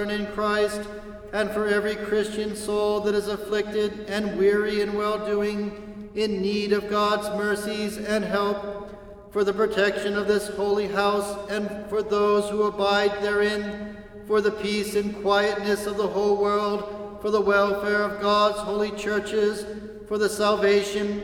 in Christ, and for every Christian soul that is afflicted and weary in well-doing, in need of God's mercies and help, for the protection of this holy house and for those who abide therein, for the peace and quietness of the whole world, for the welfare of God's holy churches, for the salvation